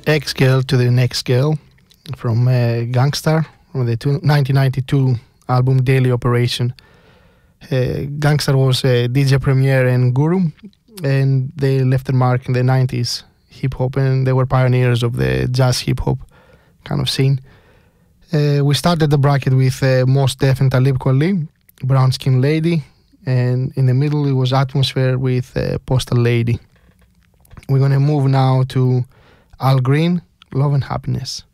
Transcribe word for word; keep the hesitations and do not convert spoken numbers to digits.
X Girl to the Next Girl from uh, Gangstar, from the two, nineteen ninety-two album Daily Operation. Uh, Gangstar was uh, D J Premier and Guru, and they left a mark in the nineties hip hop, and they were pioneers of the jazz hip hop kind of scene. Uh, we started the bracket with uh, Mos Def and Talib Kweli, Brown Skin Lady, and in the middle it was Atmosphere with uh, Postal Lady. We're gonna move now to Al Green, Love and Happiness.